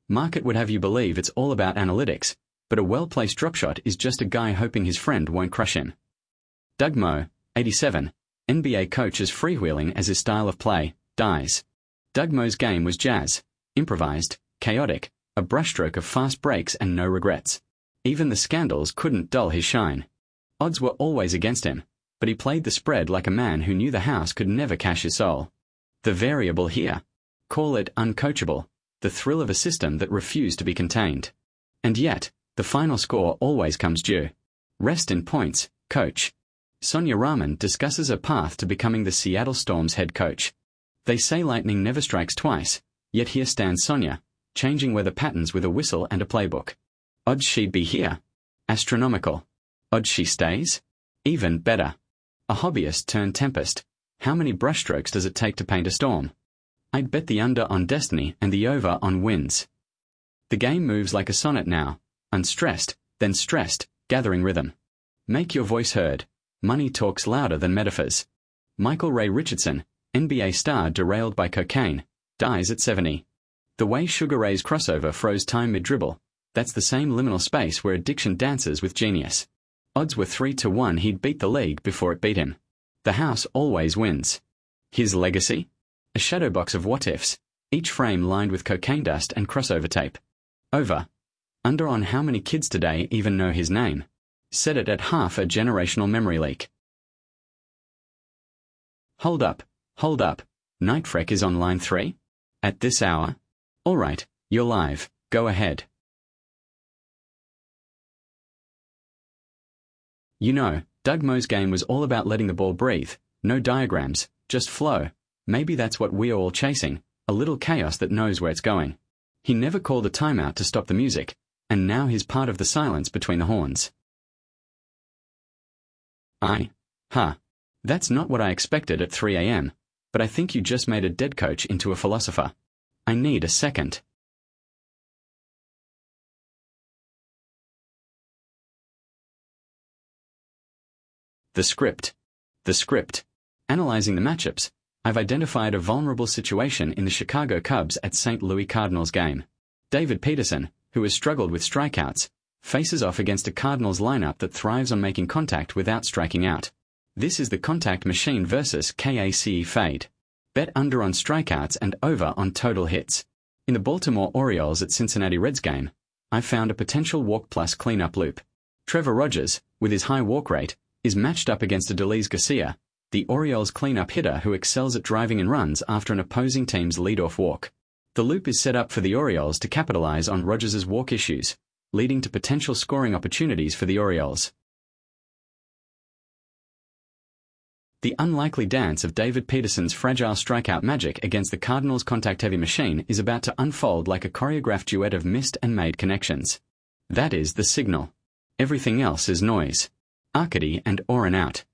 Market would have you believe it's all about analytics, but a well-placed drop shot is just a guy hoping his friend won't crush him. Doug Moe, 87, NBA coach as freewheeling as his style of play, dies. Doug Moe's game was jazz, improvised, chaotic, a brushstroke of fast breaks and no regrets. Even the scandals couldn't dull his shine. Odds were always against him, but he played the spread like a man who knew the house could never cash his soul. The variable here? Call it uncoachable, the thrill of a system that refused to be contained. And yet, the final score always comes due. Rest in points, coach. Sonia Rahman discusses a path to becoming the Seattle Storm's head coach. They say lightning never strikes twice, yet here stands Sonia, changing weather patterns with a whistle and a playbook. Odds she'd be here? Astronomical. Odds she stays? Even better. A hobbyist turned tempest. How many brushstrokes does it take to paint a storm? I'd bet the under on destiny and the over on wins. The game moves like a sonnet now, unstressed, then stressed, gathering rhythm. Make your voice heard. Money talks louder than metaphors. Michael Ray Richardson, NBA star derailed by cocaine, dies at 70. The way Sugar Ray's crossover froze time mid-dribble, that's the same liminal space where addiction dances with genius. Odds were 3-1 he'd beat the league before it beat him. The house always wins. His legacy? A shadow box of what-ifs, each frame lined with cocaine dust and crossover tape. Over. Under on how many kids today even know his name. Set it at half a generational memory leak. Hold up, hold up. Nightfreck is on line 3? At this hour? All right, you're live, go ahead. You know, Doug Moe's game was all about letting the ball breathe, no diagrams, just flow. Maybe that's what we're all chasing, a little chaos that knows where it's going. He never called a timeout to stop the music, and now he's part of the silence between the horns. That's not what I expected at 3 a.m., but I think you just made a dead coach into a philosopher. I need a second. The script. Analyzing the matchups, I've identified a vulnerable situation in the Chicago Cubs at St. Louis Cardinals game. David Peterson, who has struggled with strikeouts, faces off against a Cardinals lineup that thrives on making contact without striking out. This is the contact machine versus KACE fade. Bet under on strikeouts and over on total hits. In the Baltimore Orioles at Cincinnati Reds game, I found a potential walk plus cleanup loop. Trevor Rogers, with his high walk rate, is matched up against Adolis Garcia, the Orioles cleanup hitter who excels at driving in runs after an opposing team's leadoff walk. The loop is set up for the Orioles to capitalize on Rogers' walk issues, leading to potential scoring opportunities for the Orioles. The unlikely dance of David Peterson's fragile strikeout magic against the Cardinals' contact-heavy machine is about to unfold like a choreographed duet of missed and made connections. That is the signal. Everything else is noise. Arcady and Oren out.